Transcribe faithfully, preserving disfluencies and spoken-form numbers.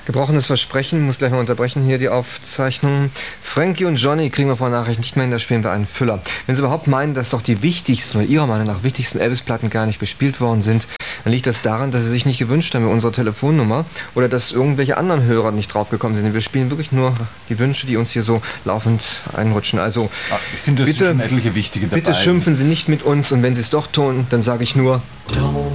Gebrochenes Versprechen, muss gleich mal unterbrechen hier die Aufzeichnung. Frankie und Johnny kriegen wir vor Nachricht nicht mehr hin, da spielen wir einen Füller. Wenn Sie überhaupt meinen, dass doch die wichtigsten oder Ihrer Meinung nach wichtigsten Elvis-Platten gar nicht gespielt worden sind, dann liegt das daran, dass Sie sich nicht gewünscht haben mit unserer Telefonnummer oder dass irgendwelche anderen Hörer nicht draufgekommen sind. Wir spielen wirklich nur die Wünsche, die uns hier so laufend einrutschen. Also ich finde, es bitte, sind etliche wichtige dabei. Bitte schimpfen Sie nicht mit uns und wenn Sie es doch tun, dann sage ich nur... Don't